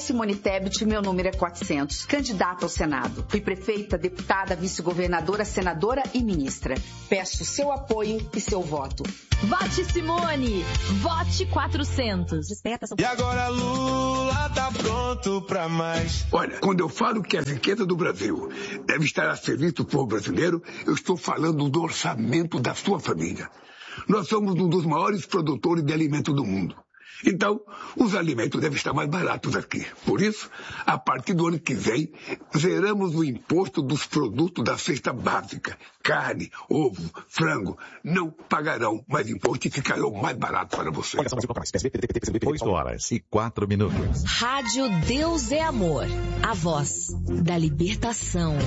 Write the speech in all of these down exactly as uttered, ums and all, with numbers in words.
Simone Tebet, meu número é quatrocentos, candidata ao Senado. Fui prefeita, deputada, vice-governadora, senadora e ministra. Peço seu apoio e seu voto. Vote Simone! Vote quatrocentos. E agora Lula tá pronto pra mais. Olha, quando eu falo que a riqueza do Brasil deve estar a serviço do povo brasileiro, eu estou falando do orçamento da sua família. Nós somos um dos maiores produtores de alimento do mundo. Então, os alimentos devem estar mais baratos aqui. Por isso, a partir do ano que vem, zeramos o imposto dos produtos da cesta básica. Carne, ovo, frango, não pagarão mais imposto e ficarão mais baratos para você. oito horas e quatro minutos. Rádio Deus é Amor. A voz da libertação.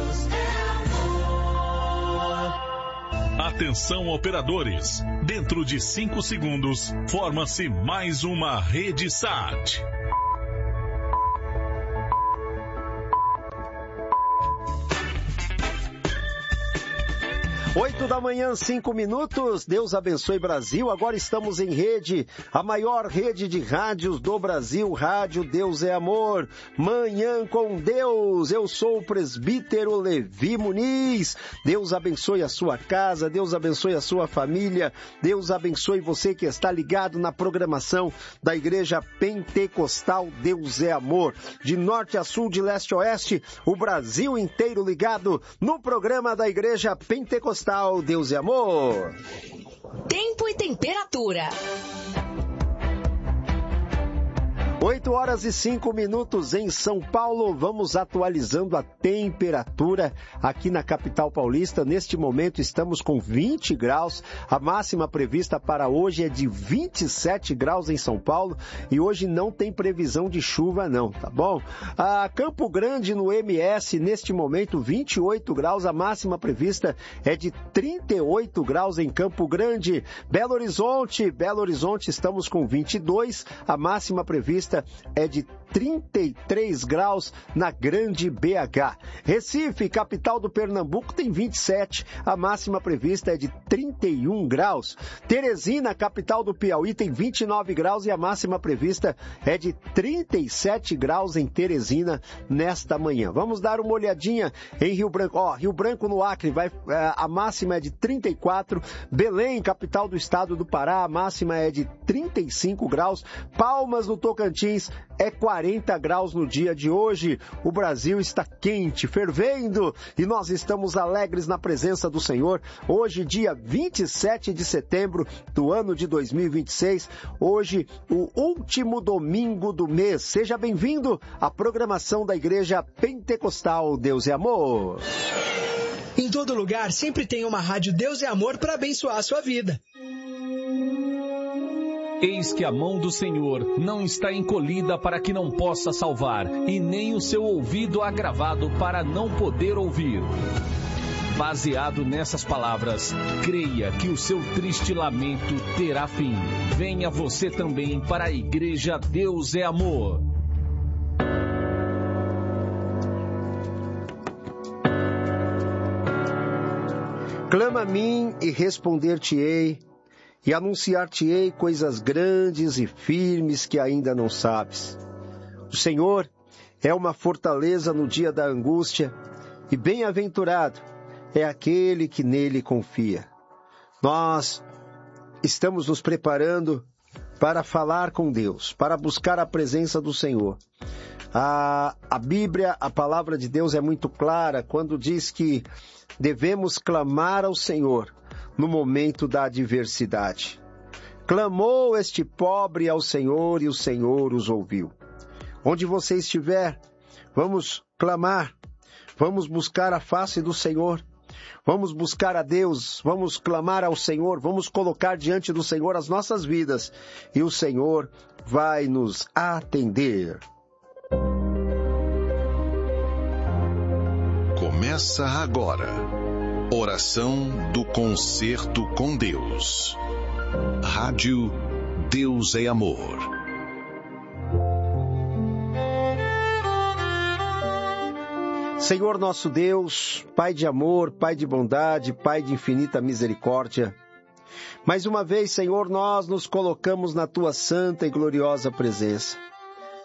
Atenção, operadores. Dentro de cinco segundos, forma-se mais uma rede S A T. Oito da manhã, cinco minutos. Deus abençoe Brasil. Agora estamos em rede, a maior rede de rádios do Brasil. Rádio Deus é Amor. Manhã com Deus. Eu sou o presbítero Levi Muniz. Deus abençoe a sua casa. Deus abençoe a sua família. Deus abençoe você que está ligado na programação da Igreja Pentecostal Deus é Amor. De norte a sul, de leste a oeste, o Brasil inteiro ligado no programa da Igreja Pentecostal Deus é Amor. Tempo e temperatura. oito horas e cinco minutos em São Paulo. Vamos atualizando a temperatura aqui na capital paulista. Neste momento estamos com vinte graus. A máxima prevista para hoje é de vinte e sete graus em São Paulo. E hoje não tem previsão de chuva não, tá bom? A Campo Grande no M S, neste momento vinte e oito graus. A máxima prevista é de trinta e oito graus em Campo Grande. Belo Horizonte, Belo Horizonte estamos com vinte e dois. A máxima prevista é de trinta e três graus na Grande B H. Recife, capital do Pernambuco, tem vinte e sete. A máxima prevista é de trinta e um graus. Teresina, capital do Piauí, tem vinte e nove graus e a máxima prevista é de trinta e sete graus em Teresina nesta manhã. Vamos dar uma olhadinha em Rio Branco. Ó, Rio Branco no Acre, vai, a máxima é de trinta e quatro. Belém, capital do estado do Pará, a máxima é de trinta e cinco graus. Palmas no Tocantins é quarenta graus no dia de hoje. O Brasil está quente, fervendo, e nós estamos alegres na presença do Senhor. Hoje, dia vinte e sete de setembro do ano de dois mil e vinte e seis, hoje, o último domingo do mês. Seja bem-vindo à programação da Igreja Pentecostal Deus é Amor. Em todo lugar, sempre tem uma rádio Deus é Amor para abençoar a sua vida. Eis que a mão do Senhor não está encolhida para que não possa salvar, e nem o seu ouvido agravado para não poder ouvir. Baseado nessas palavras, creia que o seu triste lamento terá fim. Venha você também para a Igreja Deus é Amor. Clama a mim e responder-te-ei, e anunciar-te-ei coisas grandes e firmes que ainda não sabes. O Senhor é uma fortaleza no dia da angústia, e bem-aventurado é aquele que nele confia. Nós estamos nos preparando para falar com Deus, para buscar a presença do Senhor. A, a Bíblia, a palavra de Deus é muito clara quando diz que devemos clamar ao Senhor no momento da adversidade. Clamou este pobre ao Senhor e o Senhor os ouviu. Onde você estiver, vamos clamar, vamos buscar a face do Senhor, vamos buscar a Deus, vamos clamar ao Senhor, vamos colocar diante do Senhor as nossas vidas e o Senhor vai nos atender. Começa agora. Oração do Concerto com Deus. Rádio Deus é Amor. Senhor nosso Deus, Pai de amor, Pai de bondade, Pai de infinita misericórdia, mais uma vez, Senhor, nós nos colocamos na Tua santa e gloriosa presença.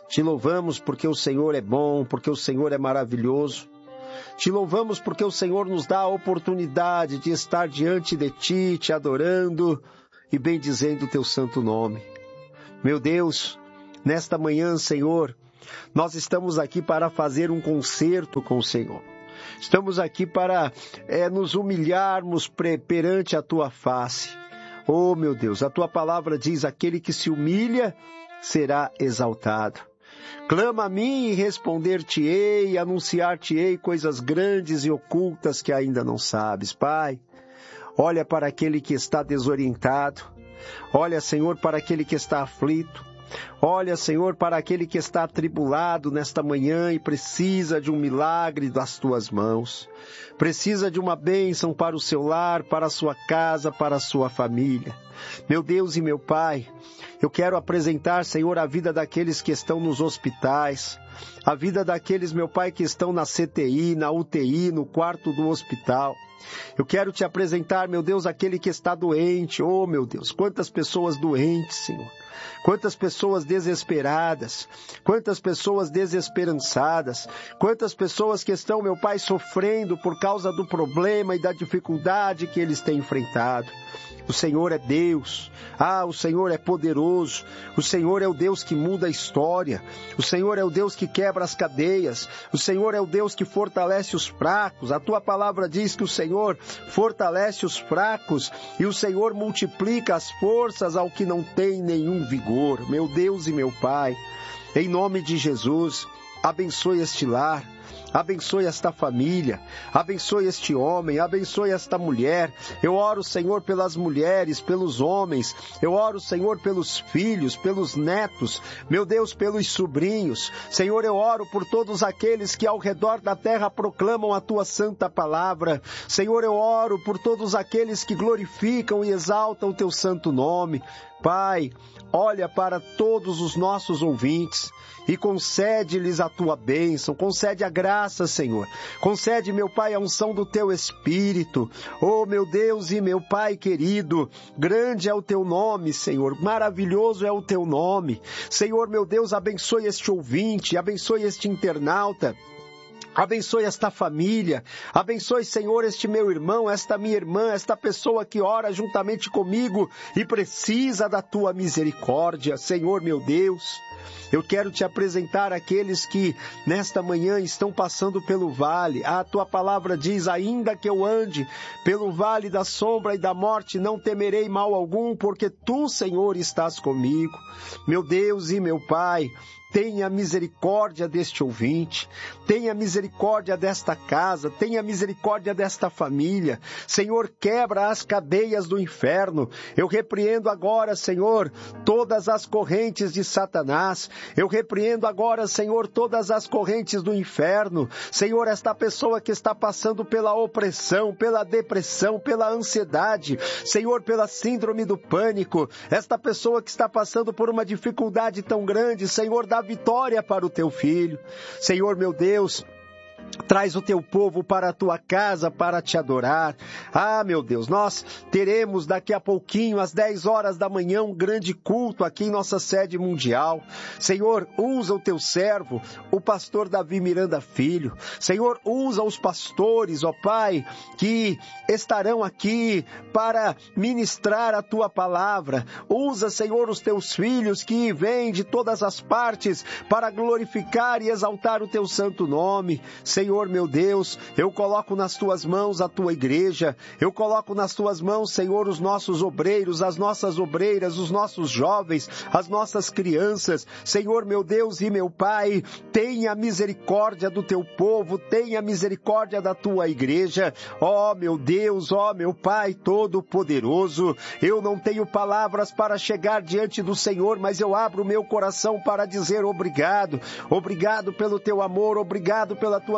Te louvamos porque o Senhor é bom, porque o Senhor é maravilhoso. Te louvamos porque o Senhor nos dá a oportunidade de estar diante de Ti, Te adorando e bendizendo o Teu santo nome. Meu Deus, nesta manhã, Senhor, nós estamos aqui para fazer um concerto com o Senhor. Estamos aqui para é, nos humilharmos perante a Tua face. Oh, meu Deus, a Tua palavra diz, aquele que se humilha será exaltado. Clama a mim e responder-te-ei, e anunciar-te-ei coisas grandes e ocultas que ainda não sabes. Pai, olha para aquele que está desorientado. Olha, Senhor, para aquele que está aflito. Olha, Senhor, para aquele que está atribulado nesta manhã e precisa de um milagre das Tuas mãos. Precisa de uma bênção para o seu lar, para a sua casa, para a sua família. Meu Deus e meu Pai, eu quero apresentar, Senhor, a vida daqueles que estão nos hospitais, a vida daqueles, meu Pai, que estão na C T I, na U T I, no quarto do hospital. Eu quero Te apresentar, meu Deus, aquele que está doente. Oh, meu Deus, quantas pessoas doentes, Senhor. Quantas pessoas desesperadas, quantas pessoas desesperançadas, quantas pessoas que estão, meu Pai, sofrendo por causa do problema e da dificuldade que eles têm enfrentado. O Senhor é Deus, ah, o Senhor é poderoso, o Senhor é o Deus que muda a história, o Senhor é o Deus que quebra as cadeias, o Senhor é o Deus que fortalece os fracos. A Tua palavra diz que o Senhor fortalece os fracos e o Senhor multiplica as forças ao que não tem nenhum vigor. Meu Deus e meu Pai, em nome de Jesus, abençoe este lar. Abençoe esta família, abençoe este homem, abençoe esta mulher. Eu oro, Senhor, pelas mulheres, pelos homens. Eu oro, Senhor, pelos filhos, pelos netos. Meu Deus, pelos sobrinhos. Senhor, eu oro por todos aqueles que ao redor da terra proclamam a Tua santa palavra. Senhor, eu oro por todos aqueles que glorificam e exaltam o Teu santo nome. Pai, olha para todos os nossos ouvintes e concede-lhes a Tua bênção, concede a graça, Senhor. Concede, meu Pai, a unção do Teu Espírito. Oh, meu Deus e meu Pai querido, grande é o Teu nome, Senhor, maravilhoso é o Teu nome. Senhor, meu Deus, abençoe este ouvinte, abençoe este internauta. Abençoe esta família, abençoe, Senhor, este meu irmão, esta minha irmã, esta pessoa que ora juntamente comigo e precisa da Tua misericórdia. Senhor, meu Deus, eu quero Te apresentar aqueles que nesta manhã estão passando pelo vale. A Tua palavra diz, ainda que eu ande pelo vale da sombra e da morte, não temerei mal algum, porque Tu, Senhor, estás comigo. Meu Deus e meu Pai, tenha misericórdia deste ouvinte, tenha misericórdia desta casa, tenha misericórdia desta família. Senhor, quebra as cadeias do inferno. Eu repreendo agora, Senhor, todas as correntes de Satanás. Eu repreendo agora, Senhor, todas as correntes do inferno. Senhor, esta pessoa que está passando pela opressão, pela depressão, pela ansiedade, Senhor, pela síndrome do pânico, esta pessoa que está passando por uma dificuldade tão grande, Senhor, dá vitória para o Teu filho. Senhor, meu Deus, traz o Teu povo para a Tua casa para Te adorar. Ah, meu Deus, nós teremos daqui a pouquinho, às dez horas da manhã, um grande culto aqui em nossa sede mundial. Senhor, usa o Teu servo, o pastor Davi Miranda Filho. Senhor, usa os pastores, ó Pai, que estarão aqui para ministrar a Tua palavra. Usa, Senhor, os Teus filhos que vêm de todas as partes para glorificar e exaltar o Teu santo nome. Senhor, meu Deus, eu coloco nas Tuas mãos a Tua igreja, eu coloco nas Tuas mãos, Senhor, os nossos obreiros, as nossas obreiras, os nossos jovens, as nossas crianças. Senhor, meu Deus e meu Pai, tenha misericórdia do Teu povo, tenha misericórdia da Tua igreja. Ó, meu Deus, ó, meu Pai Todo-Poderoso, eu não tenho palavras para chegar diante do Senhor, mas eu abro o meu coração para dizer obrigado, obrigado pelo Teu amor, obrigado pela Tua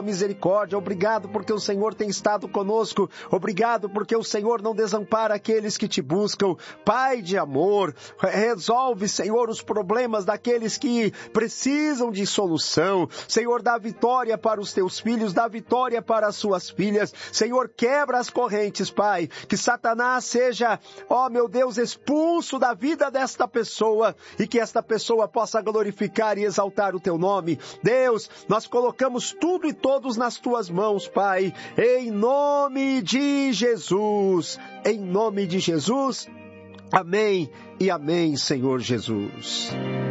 misericórdia. Obrigado porque o Senhor tem estado conosco. Obrigado porque o Senhor não desampara aqueles que te buscam. Pai de amor, resolve, Senhor, os problemas daqueles que precisam de solução. Senhor, dá vitória para os teus filhos, dá vitória para as suas filhas. Senhor, quebra as correntes, Pai. Que Satanás seja, ó meu Deus, expulso da vida desta pessoa e que esta pessoa possa glorificar e exaltar o teu nome. Deus, nós colocamos tudo e todos nas tuas mãos, Pai, em nome de Jesus. Em nome de Jesus. Amém e amém, Senhor Jesus.